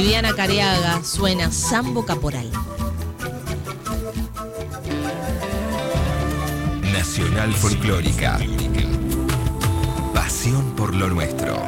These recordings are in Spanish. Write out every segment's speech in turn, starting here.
Viviana Careaga suena Sambo Caporal. Nacional Folclórica. Pasión por lo nuestro.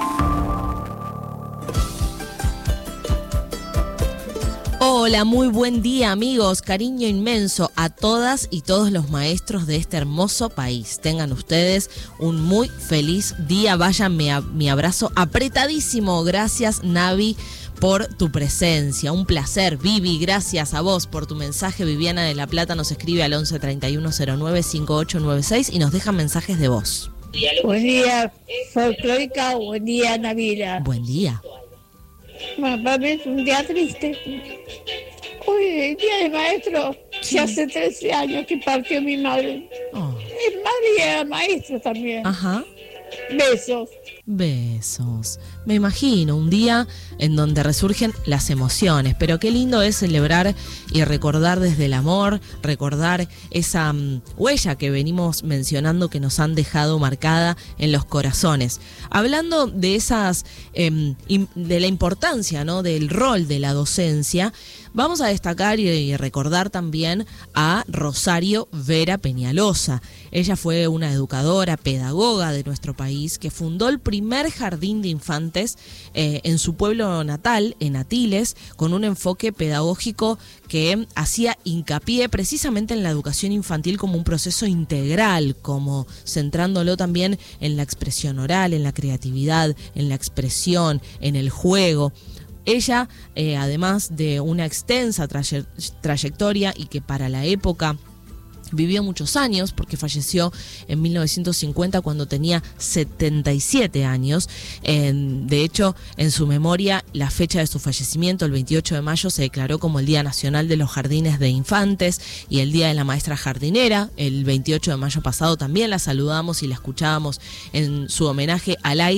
Hola, muy buen día, amigos. Cariño inmenso a todas y todos los maestros de este hermoso país. Tengan ustedes un muy feliz día. Vayan mi abrazo apretadísimo. Gracias, Navi, por tu presencia. Un placer. Vivi, gracias a vos por tu mensaje. Viviana de La Plata nos escribe al 11 31 09 5896 y nos deja mensajes de voz. Buen día, Folclórica. Buen día, Navila. Buen día. Bueno, para mí es un día triste. Hoy, el día del maestro, Sí. que hace 13 años que partió mi madre. Oh. Mi madre era maestra también. Ajá. Besos. Besos. Me imagino un día en donde resurgen las emociones, pero qué lindo es celebrar y recordar desde el amor, recordar esa huella que venimos mencionando que nos han dejado marcada en los corazones. Hablando de esas, de la importancia, ¿no?, del rol de la docencia, vamos a destacar y recordar también a Rosario Vera Peñalosa. Ella fue una educadora, pedagoga de nuestro país que fundó el primer jardín de infantes en su pueblo natal, en Atiles, con un enfoque pedagógico que hacía hincapié precisamente en la educación infantil como un proceso integral, como centrándolo también en la expresión oral, en la creatividad, en la expresión, en el juego. Ella, además de una extensa trayectoria y que para la época vivió muchos años, porque falleció en 1950 cuando tenía 77 años. De hecho, en su memoria, la fecha de su fallecimiento, el 28 de mayo, se declaró como el Día Nacional de los Jardines de Infantes y el Día de la Maestra Jardinera. El 28 de mayo pasado también la saludamos y la escuchábamos en su homenaje al aire.